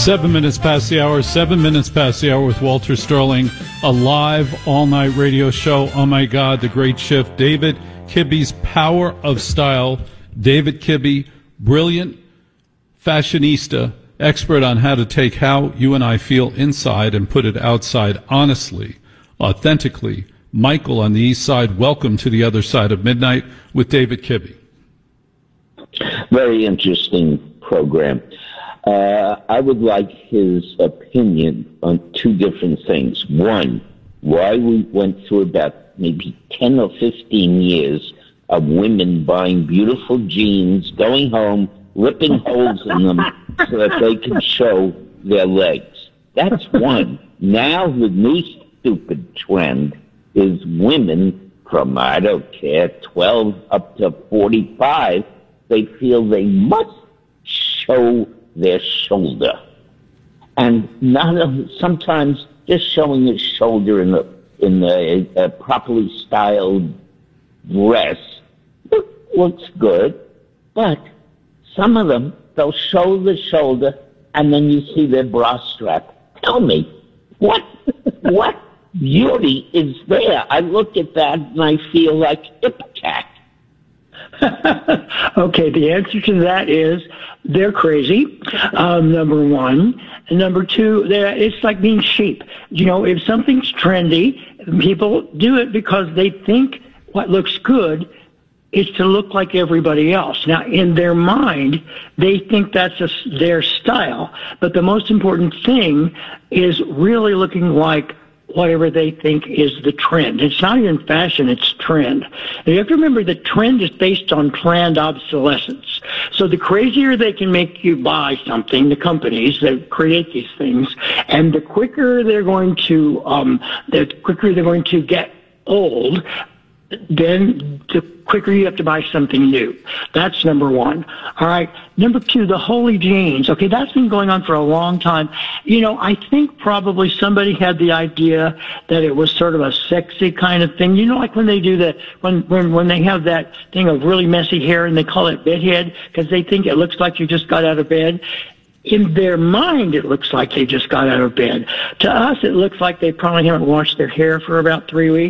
7 minutes past the hour, 7 minutes past the hour with Walter Sterling, a live all-night radio show. Oh, my God, the great shift. David Kibbe's Power of Style. David Kibbe, brilliant fashionista, expert on how to take how you and I feel inside and put it outside honestly, authentically. Michael on the East Side, welcome to the other side of midnight with David Kibbe. Very interesting program. I would like his opinion on two different things. One, why we went through about maybe 10 or 15 years of women buying beautiful jeans, going home, ripping holes in them so that they can show their legs. That's one. Now the new stupid trend is women from, I don't care, 12 up to 45, they feel they must show their shoulder. And sometimes just showing a shoulder in a properly styled dress looks good, but some of them, they'll show the shoulder and then you see their bra strap. Tell me, what beauty is there? I look at that and I feel like Ipecac. Okay, the answer to that is they're crazy, number one. And number two, it's like being sheep. You know, if something's trendy, people do it because they think what looks good is to look like everybody else. Now, in their mind, they think that's their style. But the most important thing is really looking like whatever they think is the trend. It's not even fashion, it's trend. And you have to remember the trend is based on planned obsolescence. So the crazier they can make you buy something, the companies that create these things, and the quicker they're going to get old, then the quicker you have to buy something new. That's number one. All right. Number two, the holy jeans. Okay, that's been going on for a long time. You know, I think probably somebody had the idea that it was sort of a sexy kind of thing. You know, like when they do that, when they have that thing of really messy hair and they call it bedhead because they think it looks like you just got out of bed. In their mind, it looks like they just got out of bed. To us, it looks like they probably haven't washed their hair for about 3 weeks.